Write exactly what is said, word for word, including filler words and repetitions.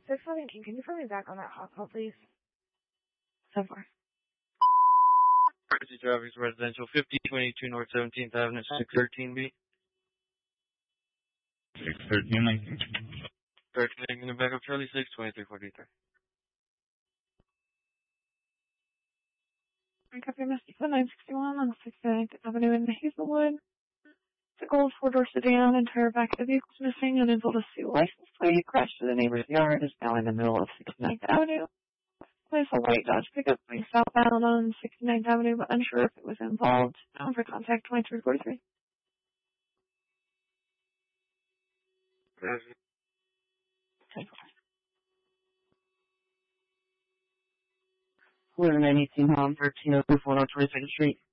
six seventeen, can you put me back on that hot call, please? So far. Emergency traffic residential fifty twenty-two North seventeenth Avenue, six thirteen B. six thirteen, nineteen. thirteen, in the back of Charlie, six twenty-three forty-three. I copy Misty nine sixty-one on sixty-ninth Avenue in Hazelwood. The gold four-door sedan, entire back of the vehicle is missing, and unable to see the license plate. Crashed to the neighbor's yard, is now in the middle of sixty-ninth Avenue. There's a white Dodge pickup going southbound on sixty-ninth Avenue, but unsure if it was involved. Down for contact twenty-three forty-three. eleven eighteen Home, thirteen oh four North twenty-second Street.